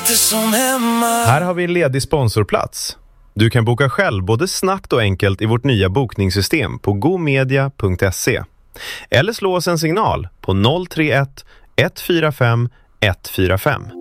inte som hemma. Här har vi en ledig sponsorplats. Du kan boka själv både snabbt och enkelt i vårt nya bokningssystem på gomedia.se. Eller slå oss en signal på 031 145 145.